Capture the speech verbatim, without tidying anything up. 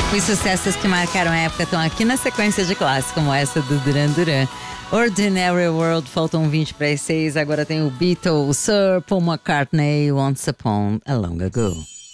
Os sucessos que marcaram a época estão aqui na sequência de clássicos, como essa do Duran Duran. Ordinary World, faltam vinte para as seis. Agora tem o Beatles, Sir Paul McCartney, Once Upon a Long Ago.